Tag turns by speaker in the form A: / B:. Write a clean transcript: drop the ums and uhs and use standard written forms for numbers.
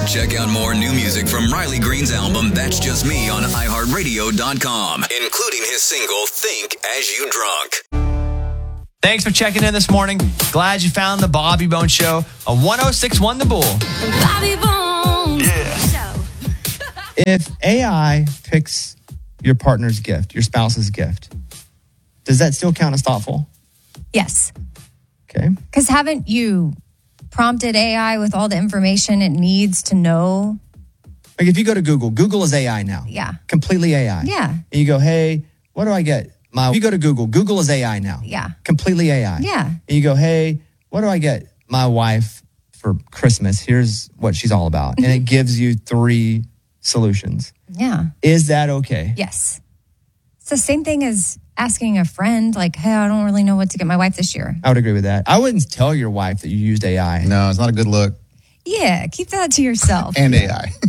A: Check out more new music from Riley Green's album, That's Just Me, on iHeartRadio.com, including his single, Think As You Drunk.
B: Thanks for checking in this morning. Glad you found the Bobby Bones Show on 106.1 The Bull.
C: Bobby Bones.
D: Yeah.
E: If AI picks your partner's gift, your spouse's gift, does that still count as thoughtful?
D: Yes.
E: Okay.
D: Because haven't you prompted AI with all the information it needs to know?
E: Like if you go to Google is AI now.
D: Yeah.
E: Completely AI.
D: Yeah.
E: And you go, hey, what do I get? If you go to Google is AI now.
D: Yeah.
E: Completely AI.
D: Yeah.
E: And you go, hey, what do I get my wife for Christmas? Here's what she's all about. And it gives you 3 solutions.
D: Yeah.
E: Is that okay?
D: Yes. It's the same thing as asking a friend, like, hey, I don't really know what to get my wife this year.
E: I would agree with that. I wouldn't tell your wife that you used AI.
F: No, it's not a good look.
D: Yeah, keep that to yourself.
F: And AI.